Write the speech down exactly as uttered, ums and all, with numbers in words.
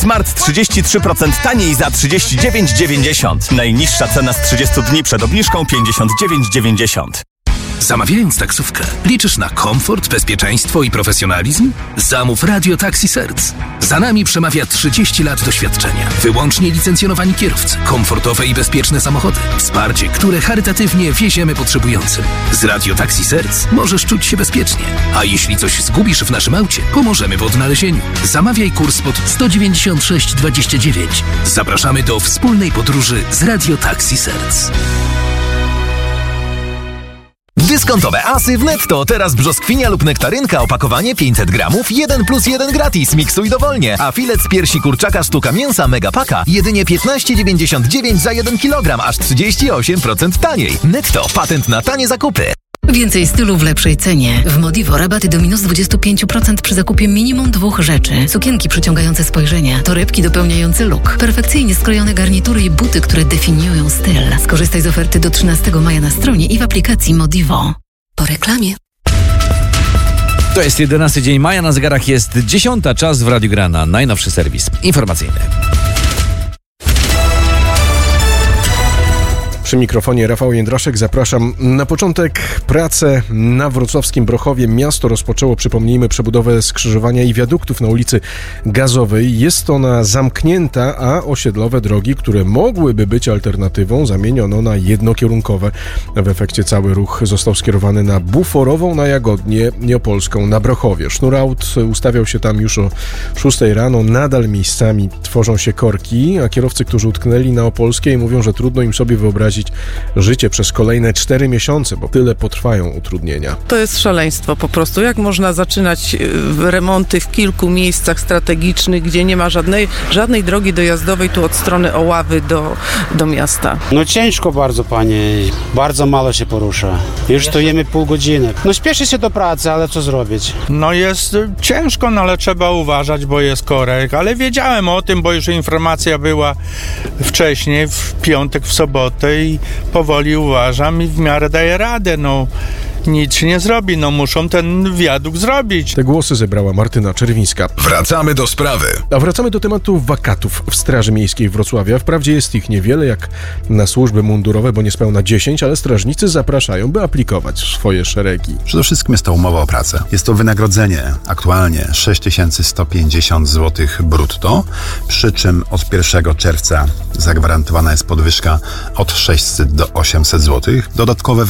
Smart trzydzieści trzy procent taniej za trzydzieści dziewięć dziewięćdziesiąt. Najniższa cena z trzydziestu dni przed obniżką pięćdziesiąt dziewięć dziewięćdziesiąt. Zamawiając taksówkę, liczysz na komfort, bezpieczeństwo i profesjonalizm? Zamów Radio Taxi Serc. Za nami przemawia trzydzieści lat doświadczenia. Wyłącznie licencjonowani kierowcy, komfortowe i bezpieczne samochody, wsparcie, które charytatywnie wieziemy potrzebującym. Z Radio Taxi Serc możesz czuć się bezpiecznie. A jeśli coś zgubisz w naszym aucie, pomożemy w odnalezieniu. Zamawiaj kurs pod sto dziewięćdziesiąt sześć dwadzieścia dziewięć. Zapraszamy do wspólnej podróży z Radio Taxi Serc. Dyskontowe asy w Netto. Teraz brzoskwinia lub nektarynka, opakowanie pięćset gramów, jeden plus jeden gratis. Miksuj dowolnie. A filet z piersi kurczaka sztuka mięsa Megapaka jedynie piętnaście dziewięćdziesiąt dziewięć za jeden kilogram, aż trzydzieści osiem procent taniej. Netto. Patent na tanie zakupy. Więcej stylu w lepszej cenie. W Modivo rabaty do minus dwadzieścia pięć procent przy zakupie minimum dwóch rzeczy. Sukienki przyciągające spojrzenia, torebki dopełniające look, perfekcyjnie skrojone garnitury i buty, które definiują styl. Skorzystaj z oferty do trzynastego maja na stronie i w aplikacji Modivo. Po reklamie. To jest jedenasty dzień maja, na zegarach jest dziesiąta, czas w Radiu Grana, najnowszy serwis informacyjny. Przy mikrofonie Rafał Jędraszek, zapraszam. Na początek pracę na wrocławskim Brochowie. Miasto rozpoczęło, przypomnijmy, przebudowę skrzyżowania i wiaduktów na ulicy Gazowej. Jest ona zamknięta, a osiedlowe drogi, które mogłyby być alternatywą, zamieniono na jednokierunkowe. W efekcie cały ruch został skierowany na Buforową, na Jagodnię, Nieopolską, na Brochowie. Sznur aut ustawiał się tam już o szóstej rano. Nadal miejscami tworzą się korki, a kierowcy, którzy utknęli na Opolskiej, mówią, że trudno im sobie wyobrazić życie przez kolejne cztery miesiące, bo tyle potrwają utrudnienia. To jest szaleństwo po prostu. Jak można zaczynać remonty w kilku miejscach strategicznych, gdzie nie ma żadnej, żadnej drogi dojazdowej tu od strony Oławy do, do miasta? No ciężko bardzo, panie. Bardzo mało się porusza. Już stojemy pół godziny. No śpieszy się do pracy, ale co zrobić? No jest ciężko, no ale trzeba uważać, bo jest korek. Ale wiedziałem o tym, bo już informacja była wcześniej, w piątek, w sobotę i powoli uważam i w miarę daję radę, no nic się nie zrobi, no muszą ten wiadukt zrobić. Te głosy zebrała Martyna Czerwińska. Wracamy do sprawy. A wracamy do tematu wakatów w Straży Miejskiej Wrocławia. Wprawdzie jest ich niewiele jak na służby mundurowe, bo niespełna dziesięć, ale strażnicy zapraszają, by aplikować w swoje szeregi. Przede wszystkim jest to umowa o pracę. Jest to wynagrodzenie aktualnie sześć tysięcy sto pięćdziesiąt złotych brutto, przy czym od pierwszego czerwca zagwarantowana jest podwyżka od sześćset do osiemset złotych. Dodatkowe